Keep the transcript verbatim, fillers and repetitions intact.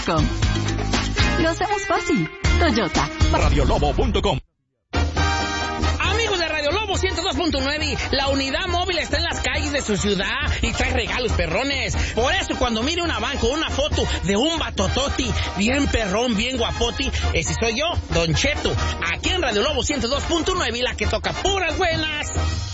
Lo hacemos fácil. Toyota. Radiolobo punto com. Amigos de Radio Lobo ciento dos punto nueve, la unidad móvil está en las calles de su ciudad y trae regalos perrones. Por eso cuando mire una van con una foto de un batototi bien perrón, bien guapoti, ese soy yo, Don Cheto, aquí en Radio Lobo ciento dos punto nueve, la que toca puras buenas.